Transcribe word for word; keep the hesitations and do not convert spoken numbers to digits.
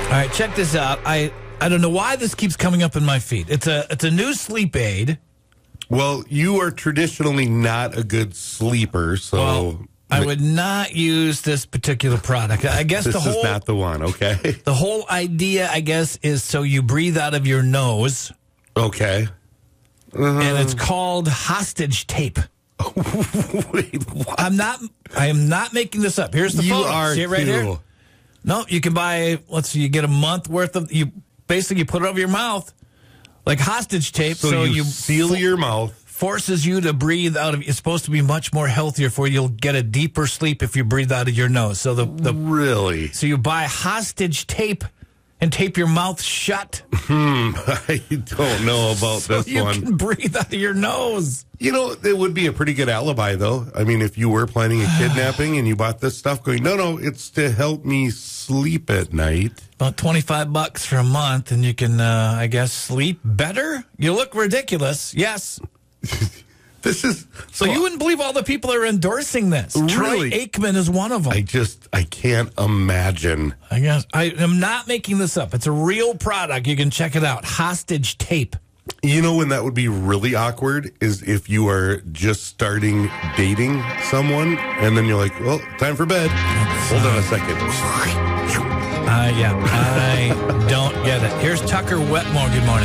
All right, check this out. I, I don't know why this keeps coming up in my feed. It's a it's a new sleep aid. Well, you are traditionally not a good sleeper, so Well, I would not use this particular product. I guess this the whole is not the one, okay? the whole idea, I guess, is so you breathe out of your nose, Okay. Uh, and it's called hostage tape. wait, what? I'm not. I am not making this up. Here's the You photo. are See it right too. here? No, you can buy. Let's see. You get a month worth of. You basically you put it over your mouth, like hostage tape. So, So, you, you seal fo- your mouth. forces you to breathe out of. It's supposed to be much more healthier for you. You'll get a deeper sleep if you breathe out of your nose. So the, the Really? so you buy hostage tape and tape your mouth shut. Hmm. I don't know about so this you one. can breathe out of your nose. You know, it would be a pretty good alibi, though. I mean, if you were planning a kidnapping and you bought this stuff, going, no, no, it's to help me sleep at night. About twenty-five bucks for a month, and you can, uh, I guess, sleep better. You look ridiculous. Yes. This is So you wouldn't believe all the people that are endorsing this. Really? Troy Aikman is one of them. I just, I can't imagine. I guess I am not making this up. It's a real product. You can check it out. Hostage tape. You know when that would be really awkward is if you are just starting dating someone and then you're like, well, time for bed. Hold on a second. Uh, yeah, I don't get it. Here's Tucker Wetmore. Good morning.